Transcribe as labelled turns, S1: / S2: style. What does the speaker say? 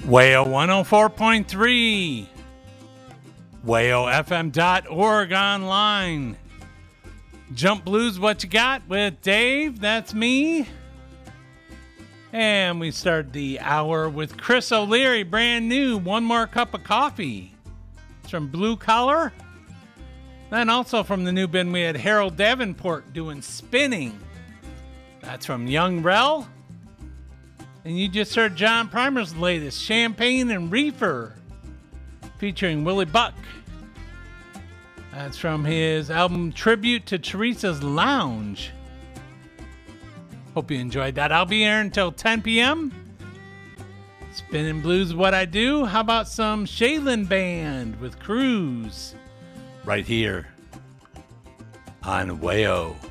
S1: Whale 104.3, whalefm.org online. Jump Blues, what you got with Dave? That's me. And we start the hour with Chris O'Leary, brand new, One More Cup of Coffee. It's from Blue Collar. Then also from the new bin, we had Harold Davenport doing Spinning. That's from Young Rel. And you just heard John Primer's latest, Champagne and Reefer, featuring Willie Buck. That's from his album Tribute to Teresa's Lounge. Hope you enjoyed that. I'll be here until 10 p.m. Spinning Blues, what I do. How about some Shaylin Band with Cruise? Right here on Wayo.